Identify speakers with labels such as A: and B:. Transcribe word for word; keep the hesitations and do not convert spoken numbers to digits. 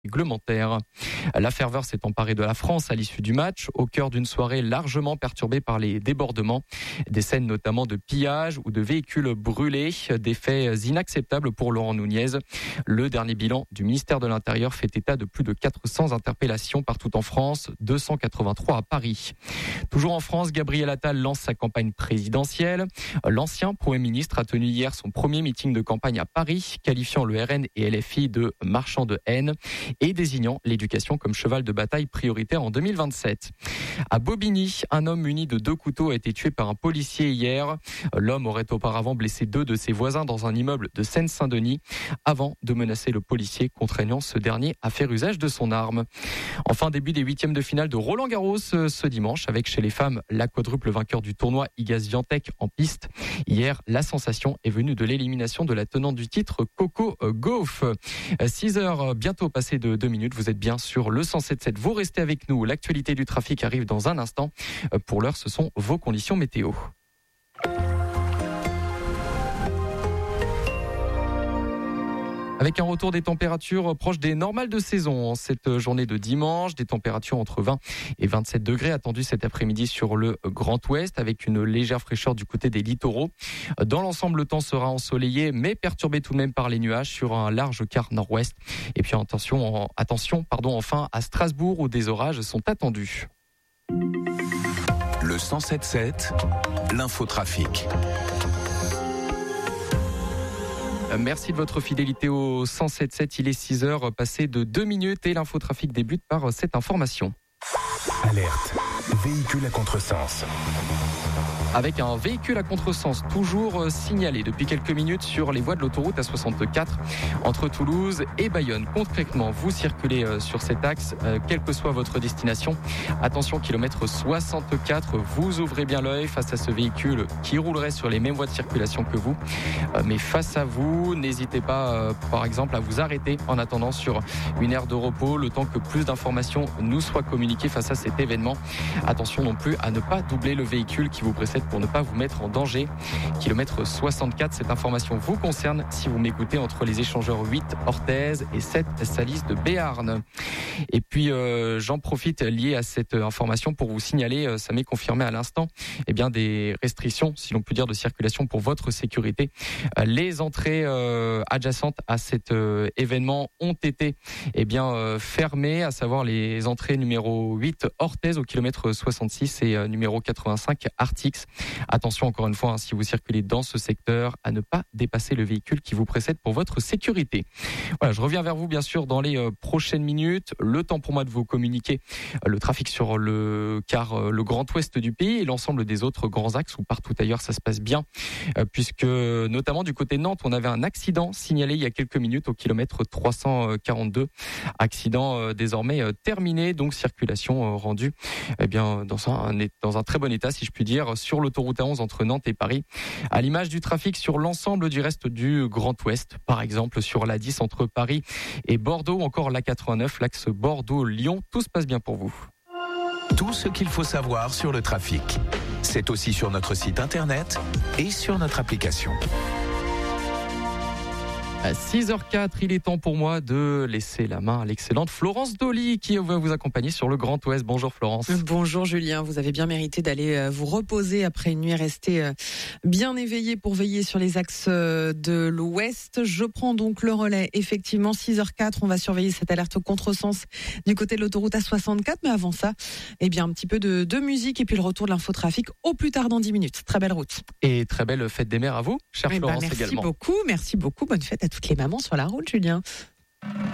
A: réglementaire. La ferveur s'est emparée de la France à l'issue du match, au cœur d'une soirée largement perturbée par les débordements. Des scènes notamment de pillage ou de véhicules brûlés, des faits inacceptables pour Laurent Nunez. Le dernier bilan du ministère de l'Intérieur fait état de plus de quatre cents interpellations partout en France, deux cent quatre-vingt-trois à Paris. Toujours en France, Gabriel Attal lance sa campagne présidentielle. L'ancien Premier ministre a tenu hier son premier meeting de campagne à Paris, qualifiant le R N et L F I de marchands de haine et désignant l'éducation comme cheval de bataille prioritaire en deux mille vingt-sept. À Bobigny, un homme muni de deux couteaux a été tué par un policier hier. L'homme aurait auparavant blessé deux de ses voisins dans un immeuble de Seine-Saint-Denis avant de menacer le policier, contraignant ce dernier à faire usage de son arme. Enfin, début des huitièmes de finale de Roland-Garros ce dimanche avec chez les femmes la quadruple vainqueur du tournoi Iga Swiatek en piste. Hier, la sensation est venue de l'élimination de la tenante du titre Coco Gauff. six heures bientôt passées de deux minutes. Vous êtes bien sur le cent sept virgule sept. Vous restez avec nous. L'actualité du trafic arrive dans un instant. Pour l'heure, ce sont vos conditions météo. Avec un retour des températures proches des normales de saison. Cette journée de dimanche, des températures entre vingt et vingt-sept degrés attendues cet après-midi sur le Grand Ouest avec une légère fraîcheur du côté des littoraux. Dans l'ensemble, le temps sera ensoleillé mais perturbé tout de même par les nuages sur un large quart nord-ouest. Et puis attention, attention pardon, enfin à Strasbourg où des orages sont attendus.
B: Le cent sept virgule sept, l'infotrafic.
A: Merci de votre fidélité au cent sept virgule sept. Il est six heures passées de deux minutes et l'infotrafic débute par cette information.
C: Alerte, véhicule à contresens.
A: Avec un véhicule à contresens toujours signalé depuis quelques minutes sur les voies de l'autoroute A soixante-quatre entre Toulouse et Bayonne. Concrètement, vous circulez sur cet axe, quelle que soit votre destination. Attention, kilomètre soixante-quatre, vous ouvrez bien l'œil face à ce véhicule qui roulerait sur les mêmes voies de circulation que vous. Mais face à vous, n'hésitez pas, par exemple, à vous arrêter en attendant sur une aire de repos, le temps que plus d'informations nous soient communiquées face à cet événement. Attention non plus à ne pas doubler le véhicule qui vous précède pour ne pas vous mettre en danger. Kilomètre soixante-quatre, cette information vous concerne si vous m'écoutez entre les échangeurs huit Orthez et sept Salis de Béarn. Et puis euh, j'en profite lié à cette information pour vous signaler, euh, ça m'est confirmé à l'instant, eh bien des restrictions, si l'on peut dire, de circulation pour votre sécurité. Euh, les entrées euh, adjacentes à cet euh, événement ont été eh bien euh, fermées, à savoir les entrées numéro huit Orthez au kilomètre soixante-six et euh, numéro quatre-vingt-cinq Artix. Attention encore une fois, hein, si vous circulez dans ce secteur, à ne pas dépasser le véhicule qui vous précède pour votre sécurité. Voilà, je reviens vers vous bien sûr dans les euh, prochaines minutes. Le temps pour moi de vous communiquer euh, le trafic sur le car euh, le Grand Ouest du pays et l'ensemble des autres grands axes où partout ailleurs ça se passe bien, euh, puisque notamment du côté de Nantes, on avait un accident signalé il y a quelques minutes au kilomètre trois cent quarante-deux. Accident euh, désormais euh, terminé, donc circulation euh, rendue eh bien dans un dans un très bon état si je puis dire sur l'autoroute A onze entre Nantes et Paris, à l'image du trafic sur l'ensemble du reste du Grand Ouest, par exemple sur l'A dix entre Paris et Bordeaux, ou encore l'A quatre-vingt-neuf, l'axe Bordeaux-Lyon. Tout se passe bien pour vous.
B: Tout ce qu'il faut savoir sur le trafic, c'est aussi sur notre site internet et sur notre application.
A: À six heures quatre, il est temps pour moi de laisser la main à l'excellente Florence Dolly qui va vous accompagner sur le Grand Ouest. Bonjour Florence.
D: Bonjour Julien, vous avez bien mérité d'aller vous reposer après une nuit restée bien éveillée pour veiller sur les axes de l'Ouest. Je prends donc le relais. Effectivement, six heures quatre, on va surveiller cette alerte au contresens du côté de l'autoroute A soixante-quatre. Mais avant ça, eh bien, un petit peu de, de musique et puis le retour de l'infotrafic au plus tard dans dix minutes. Très belle route.
A: Et très belle fête des mères à vous, chère
D: eh
A: Florence
D: ben, merci
A: également.
D: Merci beaucoup, merci beaucoup. Bonne fête à toutes les mamans sur la route, Julien.